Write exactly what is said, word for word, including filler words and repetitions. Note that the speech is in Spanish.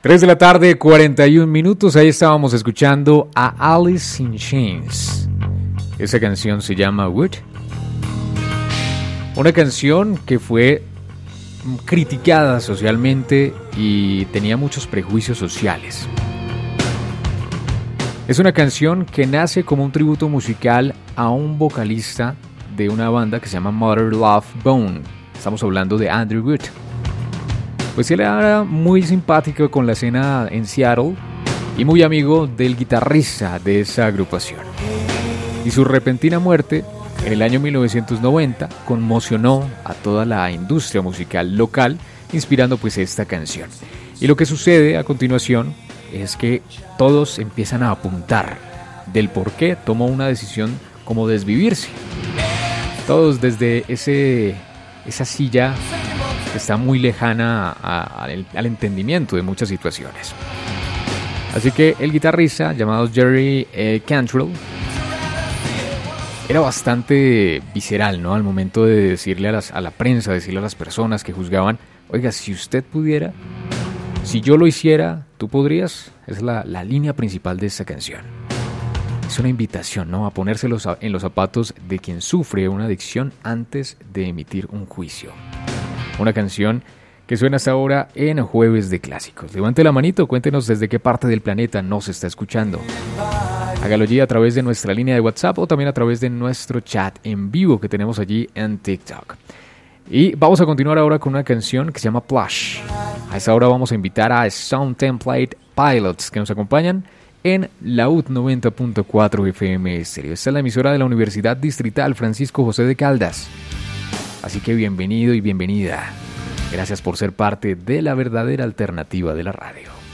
tres de la tarde, cuarenta y un minutos. Ahí estábamos escuchando a Alice in Chains. Esa canción se llama Wood. Una canción que fue criticada socialmente y tenía muchos prejuicios sociales. Es una canción que nace como un tributo musical a un vocalista de una banda que se llama Mother Love Bone. Estamos hablando de Andrew Wood. Pues él era muy simpático con la escena en Seattle y muy amigo del guitarrista de esa agrupación. Y su repentina muerte en el año mil novecientos noventa conmocionó a toda la industria musical local, inspirando pues esta canción. Y lo que sucede a continuación es que todos empiezan a apuntar del por qué tomó una decisión como desvivirse. Todos desde ese, esa silla que está muy lejana a, a, al, al entendimiento de muchas situaciones. Así que el guitarrista llamado Jerry eh, Cantrell era bastante visceral, ¿no? Al momento de decirle a, las, a la prensa, decirle a las personas que juzgaban, oiga, si usted pudiera, si yo lo hiciera, ¿tú podrías? Es la, la línea principal de esta canción. Es una invitación, ¿no? A ponerse los, en los zapatos de quien sufre una adicción antes de emitir un juicio. Una canción que suena hasta ahora en Jueves de Clásicos. Levante la manito, cuéntenos desde qué parte del planeta nos está escuchando. Hágalo allí a través de nuestra línea de WhatsApp o también a través de nuestro chat en vivo que tenemos allí en TikTok. Y vamos a continuar ahora con una canción que se llama Plush. A esta hora vamos a invitar a Sound Template Pilots que nos acompañan en la U T noventa punto cuatro F M Estéreo. Esta es la emisora de la Universidad Distrital Francisco José de Caldas. Así que bienvenido y bienvenida. Gracias por ser parte de la verdadera alternativa de la radio.